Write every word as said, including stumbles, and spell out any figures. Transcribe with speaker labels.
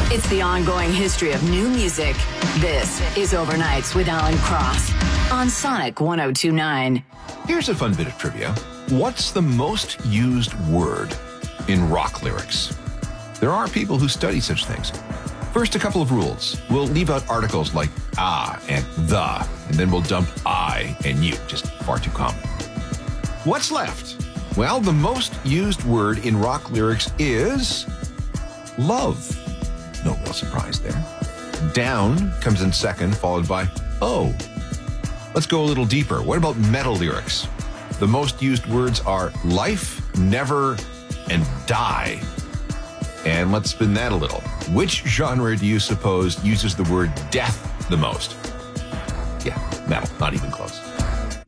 Speaker 1: It's the ongoing history of new music. This is Overnights with Alan Cross on Sonic one oh two point nine.
Speaker 2: Here's a fun bit of trivia. What's the most used word in rock lyrics? There are people who study such things. First, a couple of rules. We'll leave out articles like ah and the, and then we'll dump I and you, just far too common. What's left? Well, the most used word in rock lyrics is love. No real surprise there. Down comes in second, followed by oh. Let's go a little deeper. What about metal lyrics? The most used words are life, never, and die. And let's spin that a little. Which genre do you suppose uses the word death the most? Yeah, metal, not even close.